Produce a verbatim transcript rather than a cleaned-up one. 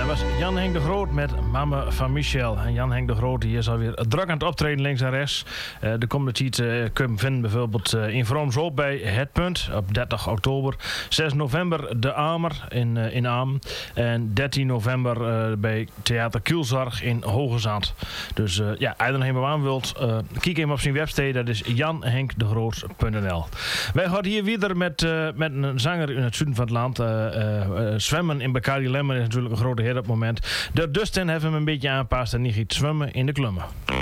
was Jan Henk de Groot met Mama van Michel. En Jan Henk de Groot die is alweer druk aan het optreden links en rechts. Uh, de komende tijd uh, kun je hem vinden bijvoorbeeld uh, in Vroomshoop bij Het Punt op dertig oktober. zes november De Amer in, uh, in Aam. En dertien november uh, bij Theater Kielzorg in Hoogezand. Dus uh, ja, als je er helemaal aan wilt, uh, kijk even op zijn website. Dat is jan henk de groot punt n l. Wij gaan hier weer met, uh, met een zanger in het zuiden van het land. Uh, uh, uh, zwemmen in Bacardi Lemmer is natuurlijk een grote hit op het moment. De Dustin heeft hem een beetje aanpast en niet giet zwemmen in de klummen.